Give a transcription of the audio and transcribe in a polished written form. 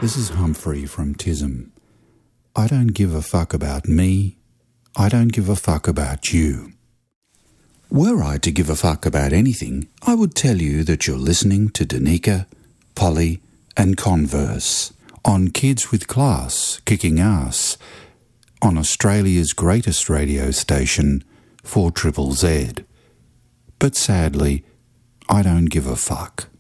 This is Humphrey from TISM. I don't give a fuck about me. I don't give a fuck about you. Were I to give a fuck about anything, I would tell you that you're listening to Danica, Polly and Converse on Kids with Class Kicking Ass on Australia's greatest radio station, 4ZZZ. But sadly, I don't give a fuck.